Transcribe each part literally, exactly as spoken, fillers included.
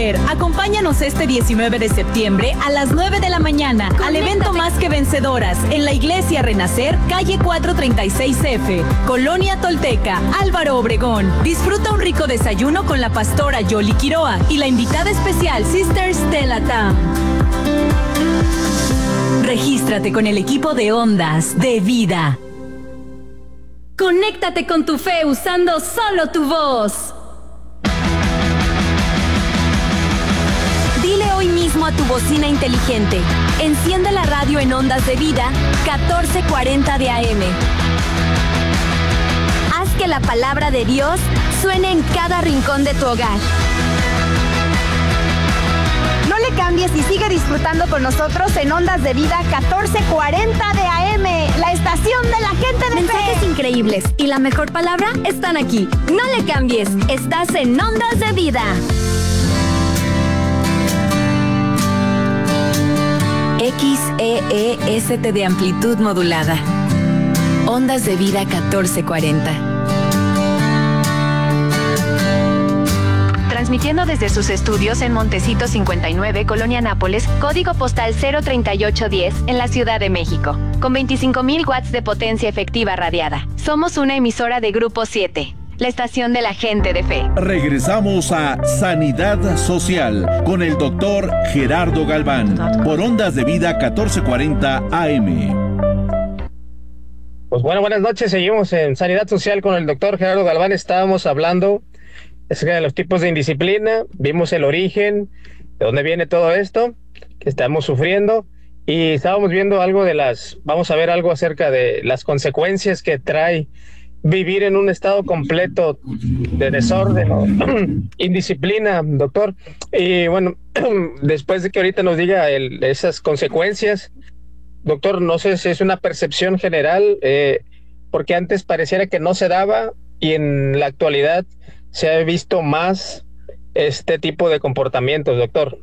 Renacer. Acompáñanos este diecinueve de septiembre a las nueve de la mañana al evento Más que Vencedoras en la Iglesia Renacer, calle cuatrocientos treinta y seis F, Colonia Tolteca, Álvaro Obregón. Disfruta un rico desayuno con la pastora Yoli Quiroa y la invitada especial Sister Stella Tam. Regístrate con el equipo de Ondas de Vida. Conéctate con tu fe usando solo tu voz. Dile hoy mismo a tu bocina inteligente: enciende la radio en Ondas de Vida catorce cuarenta de A M. Haz que la palabra de Dios suene en cada rincón de tu hogar. No le cambies y sigue disfrutando con nosotros en Ondas de Vida catorce cuarenta de A M, la estación de la gente de Mensajes fe. increíbles y la mejor palabra están aquí. No le cambies, estás en Ondas de Vida. X E E S T de amplitud modulada. Ondas de Vida catorce cuarenta. Transmitiendo desde sus estudios en Montecito cincuenta y nueve, Colonia Nápoles, código postal cero treinta y ocho diez, en la Ciudad de México, con veinticinco mil watts de potencia efectiva radiada. Somos una emisora de Grupo siete, la estación de la gente de fe. Regresamos a Sanidad Social con el doctor Gerardo Galván, por Ondas de Vida catorce cuarenta A M. Pues bueno, buenas noches, seguimos en Sanidad Social con el doctor Gerardo Galván. Estábamos hablando acerca de los tipos de indisciplina, vimos el origen, de dónde viene todo esto que estamos sufriendo, y estábamos viendo algo de las, vamos a ver algo acerca de las consecuencias que trae vivir en un estado completo de desorden o indisciplina, doctor. Y bueno, después de que ahorita nos diga el, esas consecuencias, doctor, no sé si es una percepción general, eh, porque antes pareciera que no se daba y en la actualidad se ha visto más este tipo de comportamientos, doctor.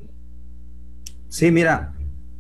Sí, mira,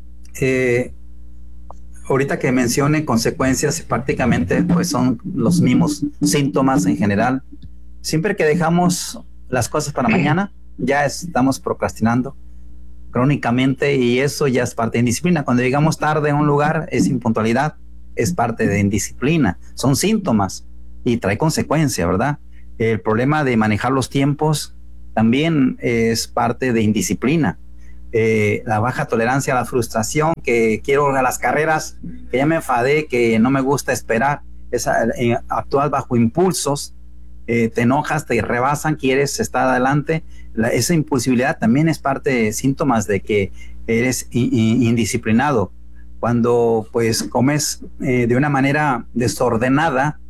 eh, ahorita que mencione consecuencias, prácticamente pues son los mismos síntomas en general. Siempre que dejamos las cosas para mañana, ya estamos procrastinando crónicamente, y eso ya es parte de indisciplina. Cuando llegamos tarde a un lugar, es impuntualidad, es parte de indisciplina, son síntomas y trae consecuencia, ¿verdad? El problema de manejar los tiempos también es parte de indisciplina. Eh, la baja tolerancia a la frustración, que quiero a las carreras, que ya me enfadé, que no me gusta esperar, esa, eh, actuar bajo impulsos, eh, te enojas, te rebasan, quieres estar adelante. La, esa impulsividad también es parte de síntomas de que eres in, in, indisciplinado. Cuando pues comes eh, de una manera desordenada,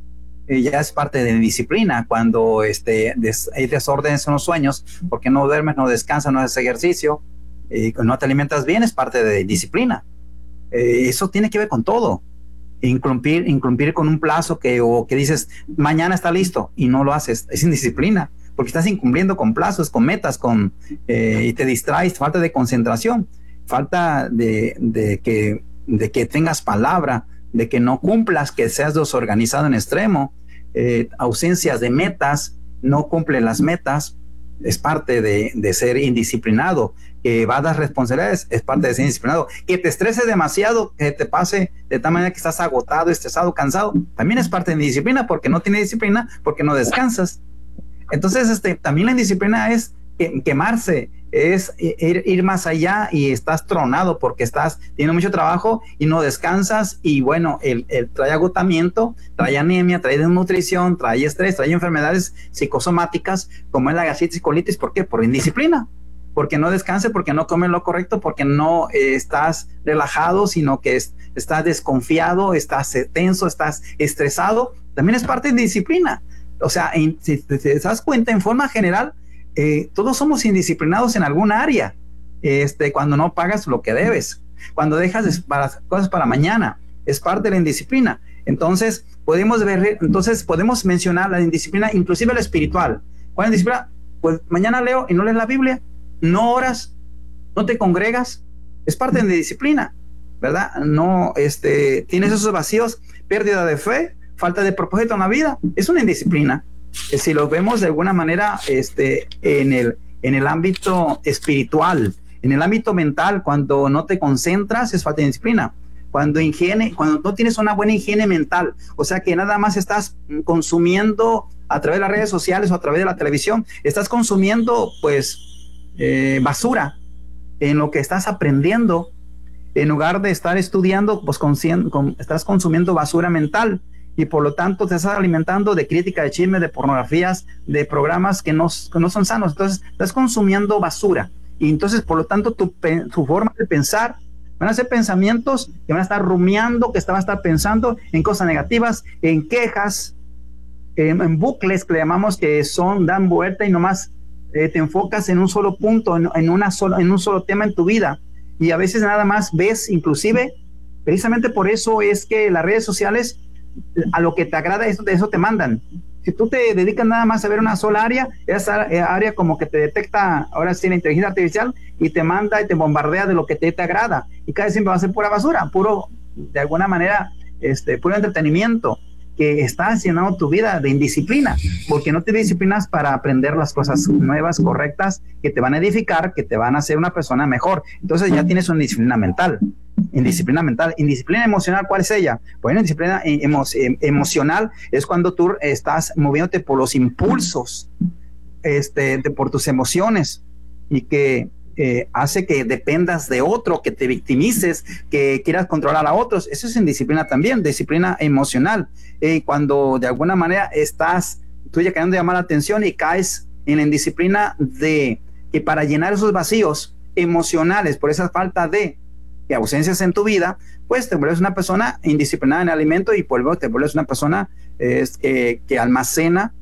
ya es parte de disciplina. Cuando este, des, hay desórdenes en los sueños, porque no duermes, no descansas, no haces ejercicio, eh, no te alimentas bien, es parte de disciplina. Eh, eso tiene que ver con todo. Incumplir, incumplir con un plazo que, o que dices, mañana está listo, y no lo haces, es indisciplina, porque estás incumpliendo con plazos, con metas, con, eh, y te distraes, falta de concentración, falta de, de, que, de que tengas palabra, de que no cumplas, que seas desorganizado en extremo, eh, ausencias de metas, no cumple las metas, es parte de, de ser indisciplinado. Que evadas responsabilidades, es parte de ser indisciplinado. Que te estreses demasiado, que te pase de tal manera que estás agotado, estresado, cansado, también es parte de la indisciplina, porque no tienes disciplina, porque no descansas. Entonces, este, también la indisciplina es que, quemarse, es ir, ir más allá, y estás tronado porque estás teniendo mucho trabajo y no descansas, y bueno, el, el trae agotamiento, trae anemia, trae desnutrición, trae estrés, trae enfermedades psicosomáticas como es la gastritis y colitis. ¿Por qué? Por indisciplina, porque no descansas, porque no comes lo correcto, porque no eh, estás relajado, sino que es, estás desconfiado, estás tenso, estás estresado. También es parte de indisciplina. O sea, en, si te, te das cuenta, en forma general, Eh, todos somos indisciplinados en alguna área. Este, cuando no pagas lo que debes, cuando dejas para, cosas para mañana, es parte de la indisciplina. Entonces podemos ver, entonces podemos mencionar la indisciplina, inclusive la espiritual. ¿Cuál es la disciplina? Pues mañana leo y no lees la Biblia, no oras, no te congregas, es parte de la disciplina, ¿verdad? No, este, tienes esos vacíos, pérdida de fe, falta de propósito en la vida, es una indisciplina. Si lo vemos de alguna manera este, en, el, en el ámbito espiritual, en el ámbito mental. Cuando no te concentras es falta de disciplina. Cuando higiene, cuando no tienes una buena higiene mental, o sea que nada más estás consumiendo a través de las redes sociales o a través de la televisión, estás consumiendo pues eh, basura en lo que estás aprendiendo. En lugar de estar estudiando, pues con, con, estás consumiendo basura mental, y por lo tanto te estás alimentando de crítica, de chisme, de pornografías, de programas que no, que no son sanos. Entonces estás consumiendo basura, y entonces por lo tanto tu, tu forma de pensar van a ser pensamientos que van a estar rumiando, que van a estar pensando en cosas negativas, en quejas, en, en bucles que le llamamos, que son, dan vuelta y nomás eh, te enfocas en un solo punto, en, en, una solo, en un solo tema en tu vida. Y a veces nada más ves, inclusive, precisamente por eso es que las redes sociales, a lo que te agrada, eso, eso te mandan. Si tú te dedicas nada más a ver una sola área, esa área como que te detecta, ahora sí, la inteligencia artificial, y te manda y te bombardea de lo que te, te agrada. Y casi siempre va a ser pura basura, puro, de alguna manera, este, puro entretenimiento, que está llenando tu vida de indisciplina, porque no te disciplinas para aprender las cosas nuevas, correctas, que te van a edificar, que te van a hacer una persona mejor. Entonces ya tienes una indisciplina mental. Indisciplina mental. Indisciplina emocional, ¿cuál es ella? Bueno, indisciplina emo emocional es cuando tú estás moviéndote por los impulsos, este, de, por tus emociones, y que eh, hace que dependas de otro, que te victimices, que quieras controlar a otros. Eso es indisciplina también, disciplina emocional. Eh, cuando de alguna manera estás tú ya queriendo llamar la atención y caes en la indisciplina de que para llenar esos vacíos emocionales por esa falta de que ausencias en tu vida, pues te vuelves una persona indisciplinada en el alimento, y por te vuelves una persona eh, eh, que almacena,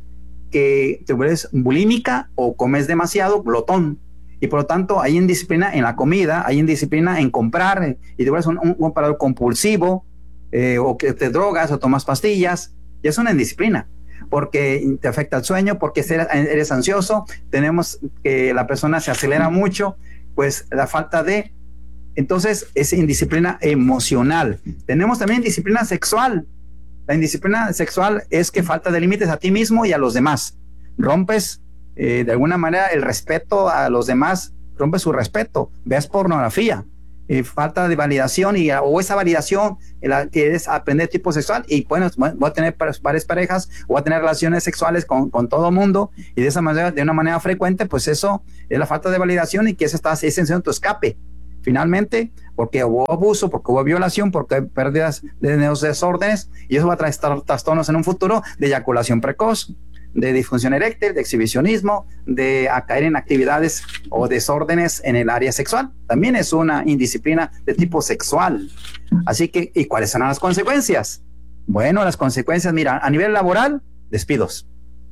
que te vuelves bulímica o comes demasiado, glotón. Y por lo tanto hay indisciplina en la comida, hay indisciplina en comprar, eh, y te vuelves un, un comprador compulsivo, eh, o que te drogas o tomas pastillas, y es una indisciplina, porque te afecta el sueño, porque eres, eres ansioso. Tenemos que la persona se acelera mucho, pues la falta de... Entonces es indisciplina emocional. Tenemos también indisciplina sexual. La indisciplina sexual es que falta de límites a ti mismo y a los demás. Rompes eh, de alguna manera el respeto a los demás, rompes su respeto, ves pornografía, eh, falta de validación, y, o esa validación la, que es aprender tipo sexual, y bueno, voy a tener varias parejas, o voy a tener relaciones sexuales con, con todo mundo, y de esa manera, de una manera frecuente, pues eso es la falta de validación, y que eso está en tu escape. Finalmente, porque hubo abuso, porque hubo violación, porque hay pérdidas de desórdenes, y eso va a traer trastornos en un futuro de eyaculación precoz, de disfunción eréctil, de exhibicionismo, de a caer en actividades o desórdenes en el área sexual. También es una indisciplina de tipo sexual. Así que, ¿y cuáles son las consecuencias? Bueno, las consecuencias, mira, a nivel laboral, despidos.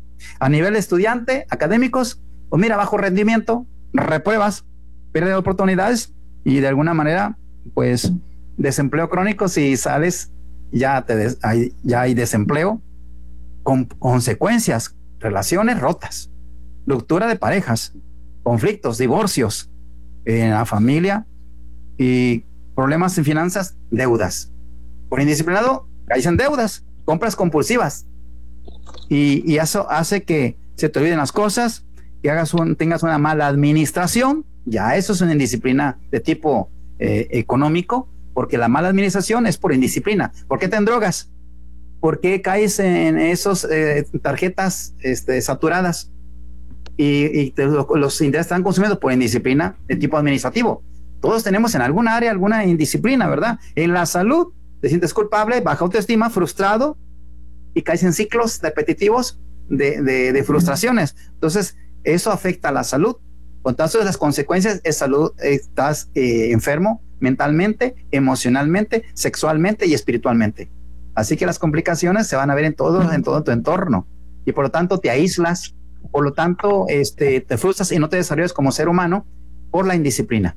A nivel estudiante, académicos, pues mira, bajo rendimiento, repruebas, pérdida de oportunidades, y de alguna manera, pues, desempleo crónico. Si sales, ya, te des, hay, ya hay desempleo, con consecuencias, relaciones rotas, ruptura de parejas, conflictos, divorcios en la familia, y problemas en finanzas, deudas. Por indisciplinado, caes en deudas, compras compulsivas, y, y eso hace que se te olviden las cosas, que hagas un, tengas una mala administración. Ya eso es una indisciplina de tipo eh, económico, porque la mala administración es por indisciplina. ¿Por qué te endrogas? ¿Por qué caes en esas eh, tarjetas este, saturadas? Y, y te, los intereses están consumiendo por indisciplina de tipo administrativo. Todos tenemos en alguna área alguna indisciplina, ¿verdad? En la salud, te sientes culpable, baja autoestima, frustrado, y caes en ciclos repetitivos de, de, de frustraciones. Entonces, eso afecta a la salud. Entonces, las consecuencias es salud, estás eh, enfermo mentalmente, emocionalmente, sexualmente y espiritualmente. Así que las complicaciones se van a ver en todo, en todo tu entorno, y por lo tanto te aíslas, por lo tanto este, te frustras y no te desarrollas como ser humano por la indisciplina.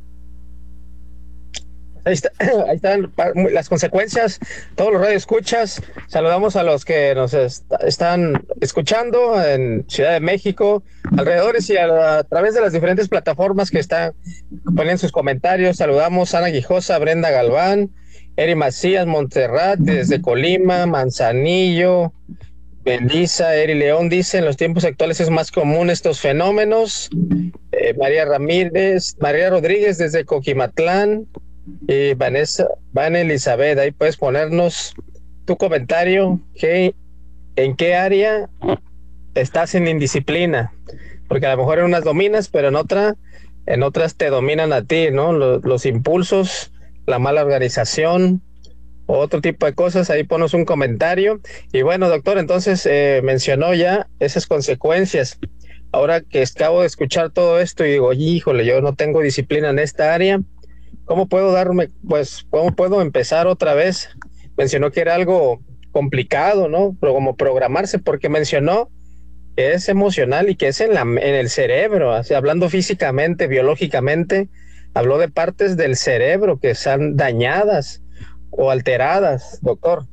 Ahí, está, ahí están las consecuencias. Todos los radioescuchas, saludamos a los que nos est están escuchando en Ciudad de México, alrededores, y a, a través de las diferentes plataformas que están poniendo sus comentarios. Saludamos a Ana Guijosa, Brenda Galván, Eri Macías, Montserrat, desde Colima, Manzanillo, Bendiza, Eri León dice: en los tiempos actuales es más común estos fenómenos. eh, María Ramírez, María Rodríguez desde Coquimatlán y Vanessa, Van Elizabeth. Ahí puedes ponernos tu comentario, que en qué área estás en indisciplina, porque a lo mejor en unas dominas, pero en otra, en otras te dominan a ti, ¿no? Los, los impulsos, la mala organización, otro tipo de cosas. Ahí ponos un comentario. Y bueno, doctor, entonces eh, mencionó ya esas consecuencias. Ahora que acabo de escuchar todo esto y digo, híjole, yo no tengo disciplina en esta área, ¿cómo puedo darme, pues, cómo puedo empezar otra vez? Mencionó que era algo complicado, ¿no? Pero como programarse, porque mencionó que es emocional y que es en la, en el cerebro, así, hablando físicamente, biológicamente, habló de partes del cerebro que están dañadas o alteradas, doctor.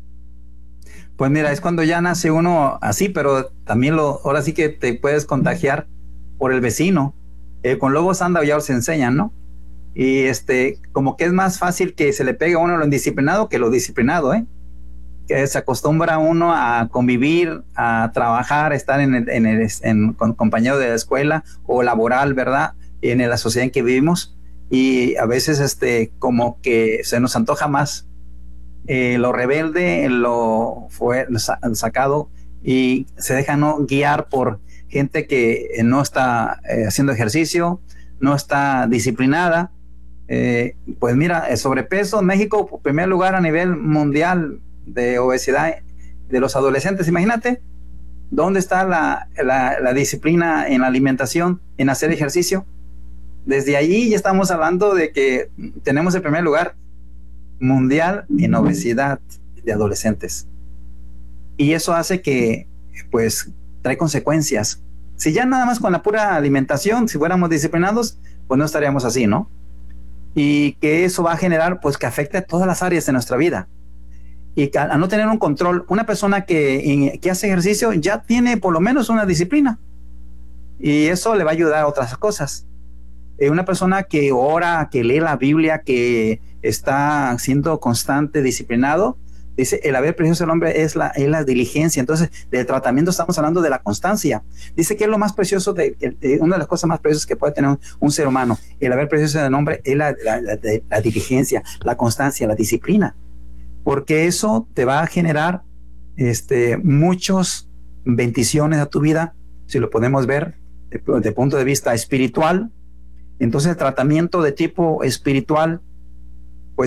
Pues mira, es cuando ya nace uno así, pero también lo, ahora sí que te puedes contagiar por el vecino. Eh, con lobos anda ya os enseñan, ¿no? Y este, como que es más fácil que se le pegue a uno lo indisciplinado que lo disciplinado, ¿eh? Que se acostumbra uno a convivir, a trabajar, estar en el, en el, en, con compañeros de la escuela o laboral, ¿verdad? En la sociedad en que vivimos. Y a veces este, como que se nos antoja más eh, lo rebelde, lo fue sacado, y se deja no guiar por gente que no está eh, haciendo ejercicio, no está disciplinada. Eh, pues mira, el sobrepeso en México, primer lugar a nivel mundial de obesidad de los adolescentes. Imagínate, ¿dónde está la, la, la disciplina en la alimentación, en hacer ejercicio? Desde allí ya estamos hablando de que tenemos el primer lugar mundial en obesidad de adolescentes. Y eso hace que, pues, trae consecuencias. Si ya nada más con la pura alimentación, si fuéramos disciplinados, pues no estaríamos así, ¿no? Y que eso va a generar, pues, que afecte a todas las áreas de nuestra vida. Y que al no tener un control, una persona que, que hace ejercicio ya tiene por lo menos una disciplina. Y eso le va a ayudar a otras cosas. Eh, una persona que ora, que lee la Biblia, que está siendo constante, disciplinado, dice, el haber precioso del hombre es la, es la diligencia. Entonces, del tratamiento estamos hablando de la constancia. Dice que es lo más precioso, de, de una de las cosas más preciosas que puede tener un, un ser humano. El haber precioso del hombre es la, la, la, la, la diligencia, la constancia, la disciplina. Porque eso te va a generar este, muchas bendiciones a tu vida, si lo podemos ver desde el punto de vista espiritual. Entonces el tratamiento de tipo espiritual